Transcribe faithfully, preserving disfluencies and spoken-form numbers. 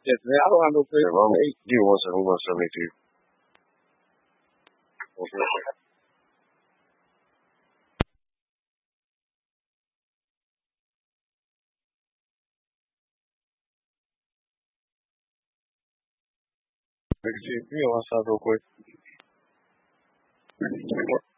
chest, man. I don't have no place. If I'm eight, give me one second. I'm going to submit to you. Okay. Give me one second real quick.